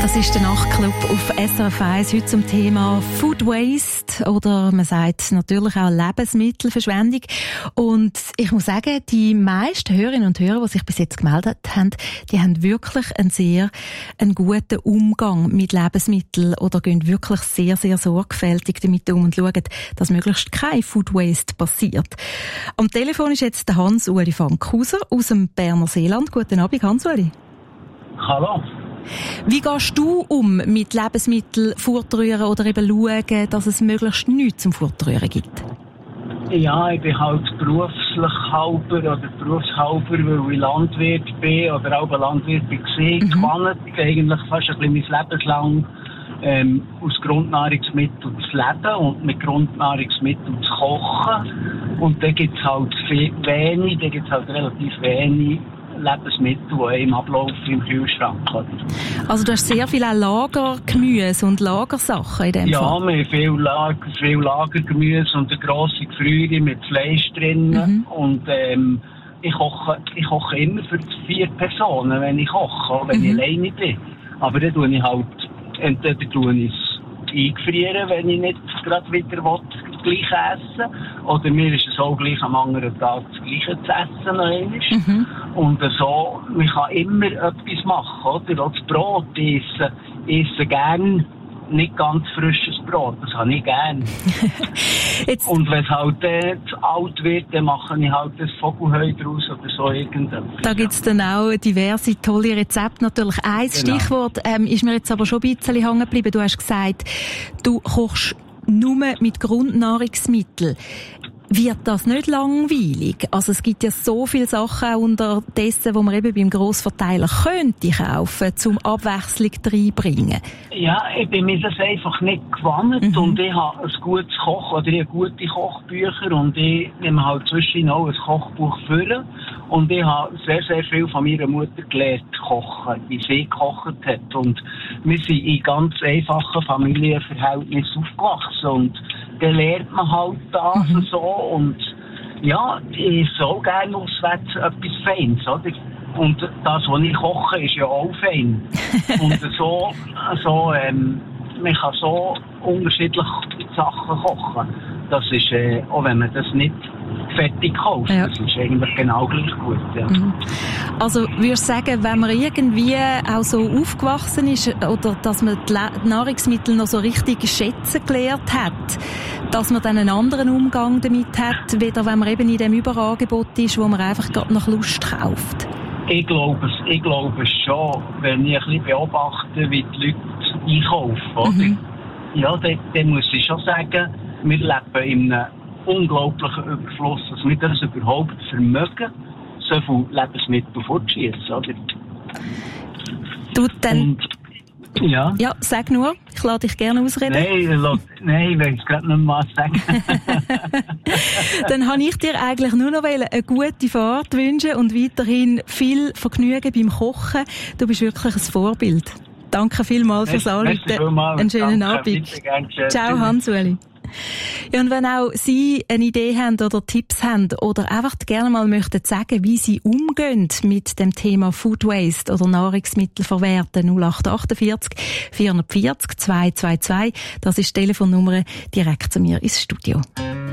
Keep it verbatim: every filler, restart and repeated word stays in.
Das ist der Nachtclub auf S R F eins, heute zum Thema Food Waste oder man sagt natürlich auch Lebensmittelverschwendung. Und ich muss sagen, die meisten Hörerinnen und Hörer, die sich bis jetzt gemeldet haben, die haben wirklich einen sehr einen guten Umgang mit Lebensmitteln oder gehen wirklich sehr, sehr sorgfältig damit um und schauen, dass möglichst kein Food Waste passiert. Am Telefon ist jetzt der Hans-Uli Fankhauser aus dem Berner Seeland. Guten Abend, Hans-Uli. Hallo. Wie gehst du um mit Lebensmitteln fortrühren oder eben schauen, dass es möglichst nichts zum Fortrühren gibt? Ja, ich bin halt beruflich halber oder berufshalber, weil ich Landwirt bin oder auch ein Landwirt bin, mhm. gewandt eigentlich fast ein bisschen mein Leben lang ähm, aus Grundnahrungsmitteln zu leben und mit Grundnahrungsmitteln zu kochen. Und da gibt es halt viel, wenig, da gibt es halt relativ wenig Lebensmittel, die im Ablauf im Kühlschrank haben. Also du hast sehr viel Lagergemüse und Lagersachen in dem ja, Fall? Ja, wir haben viel, Lager, viel Lagergemüse und eine grosse Gefrierung mit Fleisch drin. Mhm. Und ähm, ich, koche, ich koche immer für vier Personen, wenn ich koche, auch wenn mhm. ich alleine bin. Aber dann tue ich halt, entweder tue ich es eingefrieren, wenn ich nicht gerade wieder will, gleich essen. Oder mir ist es auch gleich am anderen Tag das Gleiche zu essen. Noch mhm. Und so, man kann immer etwas machen, oder? Auch das Brot essen. Ich esse gerne nicht ganz frisches Brot, das habe ich gerne. Und wenn es halt äh, zu alt wird, dann mache ich halt das Vogelheu draus oder so irgendetwas. Da gibt es dann auch diverse tolle Rezepte. Natürlich ein genau. Stichwort ähm, ist mir jetzt aber schon ein bisschen hängen geblieben. Du hast gesagt, du kochst nur mit Grundnahrungsmitteln. Wird das nicht langweilig? Also es gibt ja so viele Sachen unterdessen, die man eben beim Grossverteiler könnte kaufen, zum Abwechslung reinbringen. Ja, ich bin mir das einfach nicht gewandt mhm. und ich habe ein gutes Koch oder ich habe gute Kochbücher und ich nehme halt zwischen auch ein Kochbuch führen und ich habe sehr, sehr viel von meiner Mutter gelernt kochen, wie sie gekocht hat und wir sind in ganz einfachen Familienverhältnissen aufgewachsen und dann lernt man halt das mhm. so und ja, ich esse auch gerne auswärts etwas Feines, oder? Und das, was ich koche, ist ja auch fein. Und so, so ähm, man kann so unterschiedliche Sachen kochen. Das ist, äh, auch wenn man das nicht fertig kauft, ja. Das ist eigentlich genau gleich gut. Ja. Mhm. Also würdest du sagen, wenn man irgendwie auch so aufgewachsen ist oder dass man die Nahrungsmittel noch so richtig schätzen gelernt hat, dass man dann einen anderen Umgang damit hat, weder wenn man eben in dem Überangebot ist, wo man einfach gerade nach Lust kauft? Ich glaube es, ich glaube es schon, wenn ich ein bisschen beobachte, wie die Leute einkaufen. Oder? Mhm. Ja, dann, dann muss ich schon sagen, wir leben in einem unglaublichen Überfluss, dass wir das überhaupt vermögen, so viele Lebensmittel fortschießen, oder? Du dann... Und, ja. Ja, sag nur, ich lade dich gerne ausreden. Nein, nein, ich will es gerade nicht mal sagen. Dann habe ich dir eigentlich nur noch eine gute Fahrt wünschen und weiterhin viel Vergnügen beim Kochen. Du bist wirklich ein Vorbild. Danke vielmals fürs Anrufen. Einen schönen Danke, Abend. Ciao, Hans-Uli. Ja, und wenn auch Sie eine Idee haben oder Tipps haben oder einfach gerne mal möchten sagen, wie Sie umgehen mit dem Thema Food Waste oder Nahrungsmittelverwerten, null acht achtundvierzig vierhundertvierzig zweihundertzweiundzwanzig, das ist die Telefonnummer direkt zu mir ins Studio.